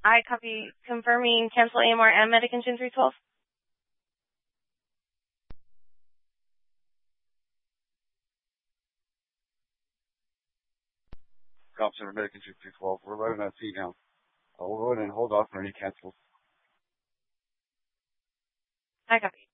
I copy. Confirming cancel AMR and medic engine 312. Cop Center medic engine 212. We're running that seat now. We'll go ahead and hold off for any cancels. I copy.